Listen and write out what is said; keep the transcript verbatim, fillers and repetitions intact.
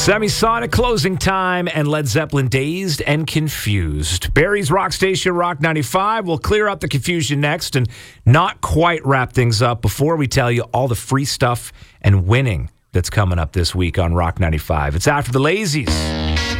Semisonic closing time and Led Zeppelin Dazed and Confused. Barry's Rock Station, Rock ninety-five. We'll clear up the confusion next and not quite wrap things up before we tell you all the free stuff and winning that's coming up this week on Rock ninety-five. It's after the Lazies.